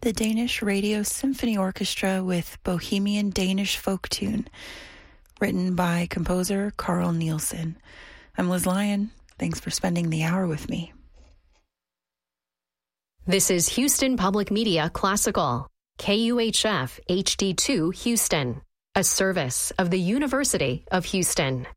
the Danish Radio Symphony Orchestra with Bohemian Danish Folk Tune, written by composer Carl Nielsen. I'm Liz Lyon. Thanks for spending the hour with me. This is Houston Public Media Classical, KUHF HD2 Houston, a service of the University of Houston.